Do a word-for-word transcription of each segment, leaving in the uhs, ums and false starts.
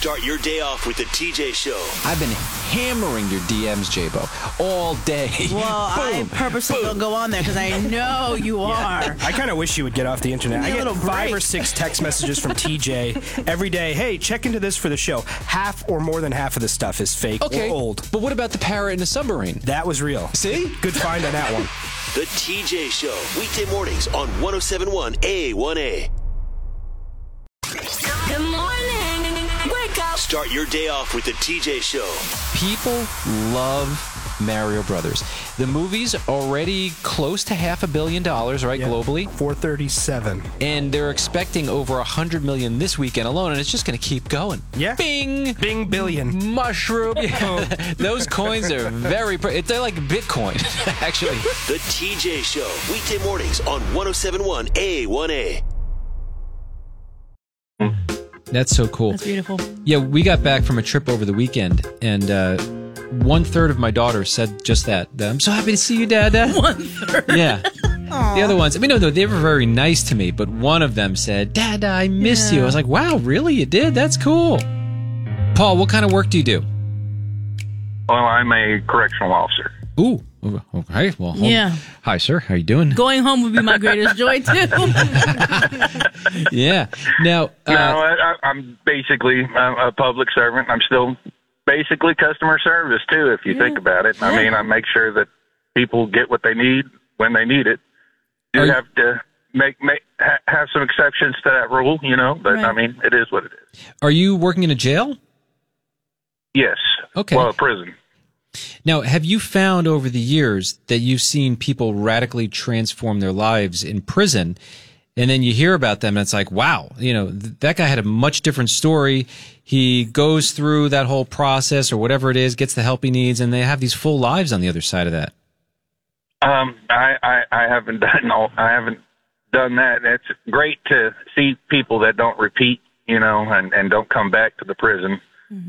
Start your day off with the T J Show. I've been hammering your D Ms, J-Bo, all day. Well, I purposely don't go on there because I know you are. I kind of wish you would get off the internet. I get five break. or six text messages from T J every day. Hey, check into this for the show. Half or more than half of the stuff is fake Okay, or old. But what about the parrot in the submarine? That was real. See? Good find on that one. The T J Show, weekday mornings on one oh seven point one A one A. Good morning. Wake up. Start your day off with the T J Show. People love Mario Brothers. The movie's already close to half a billion dollars, right, Yeah. globally? four thirty-seven. And they're expecting over one hundred million this weekend alone, and it's just going to keep going. Yeah. Bing! Bing billion. Mushroom. Yeah. Those coins are very... Pre- they're like Bitcoin, actually. The T J Show, weekday mornings on one oh seven point one A one A. That's so cool. That's beautiful. Yeah, we got back from a trip over the weekend, and uh, one third of my daughters said just that. I'm so happy to see you, Dad. Dad. One third. Yeah. The other ones, I mean, no, no, they were very nice to me, but one of them said, Dad, I missed Yeah. you. I was like, wow, really? You did? That's cool. Paul, what kind of work do you do? Well, I'm a correctional officer. Ooh, okay. Well, home. Yeah. Hi, sir. How you doing? Going home would be my greatest joy, too. Yeah. Now, uh, no, I, I'm basically uh, a public servant. I'm still basically customer service, too, if you Yeah. think about it. I Yeah. mean, I make sure that people get what they need when they need it. You Are you- have to make, make ha- have some exceptions to that rule, you know, but, Right. I mean, it is what it is. are you working in a jail? Yes. Okay. Well, a prison. Now, have you found over the years that you've seen people radically transform their lives in prison, and then you hear about them and it's like, wow, you know, th- that guy had a much different story. He goes through that whole process or whatever it is, gets the help he needs, and they have these full lives on the other side of that. Um, I, I, I haven't done all, I haven't done that. It's great to see people that don't repeat, you know, and, and don't come back to the prison.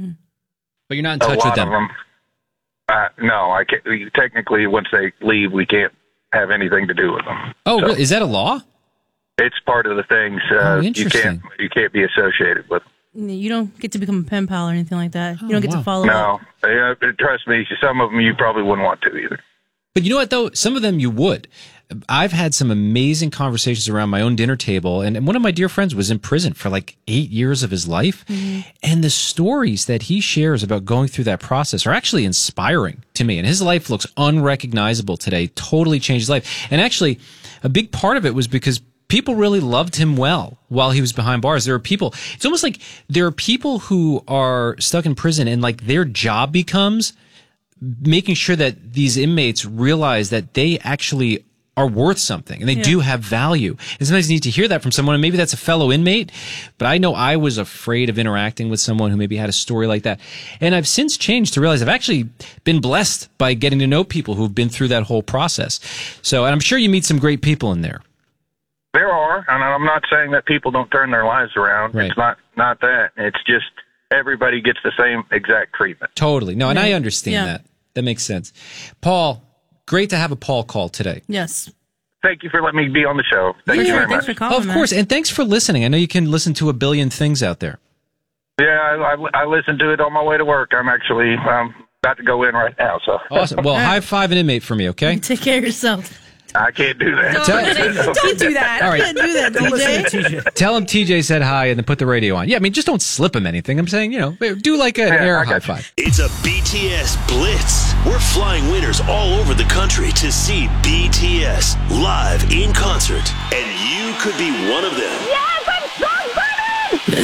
But you're not in A touch lot with them. of them. Uh, no, I can't. we- Technically, once they leave, we can't have anything to do with them. Oh, So, really? Is that a law? it's part of the things. Uh, Oh, you interesting. can't. You can't be associated with. You don't get to become a pen pal or anything like that. You don't get wow. to follow No, up. uh, trust me. Some of them you probably wouldn't want to either. But you know what, though? Some of them you would. I've had some amazing conversations around my own dinner table, and one of my dear friends was in prison for like eight years of his life. And the stories that he shares about going through that process are actually inspiring to me. And his life looks unrecognizable today, totally changed his life. And actually, a big part of it was because people really loved him well while he was behind bars. There are people, it's almost like there are people who are stuck in prison and like their job becomes making sure that these inmates realize that they actually are worth something and they Yeah. do have value. And sometimes you need to hear that from someone, and maybe that's a fellow inmate, but I know I was afraid of interacting with someone who maybe had a story like that. And I've since changed to realize I've actually been blessed by getting to know people who've been through that whole process. So, and I'm sure you meet some great people in there. There are, and I'm not saying that people don't turn their lives around. Right. It's not not that. It's just everybody gets the same exact treatment. Totally. No, and I Right. understand Yeah. that. That makes sense. Paul, great to have a Paul call today. Yes. Thank you for letting me be on the show. Thank you Sure, very thanks much. for calling, of man. course. And thanks for listening. I know you can listen to a billion things out there. Yeah, I, I, I listen to it on my way to work. I'm actually um, about to go in right now, so Awesome. Well, high five an inmate for me, okay? Take care of yourself. I can't do that. Don't, Tell- don't do that. All right. Don't do that, D J. T J. Tell him T J said hi and then put the radio on. Yeah, I mean, just don't slip him anything. I'm saying, you know, do like an Yeah, air I high got you. five. It's a B T S Blitz. We're flying winners all over the country to see B T S live in concert, and you could be one of them. Yes, I'm so excited.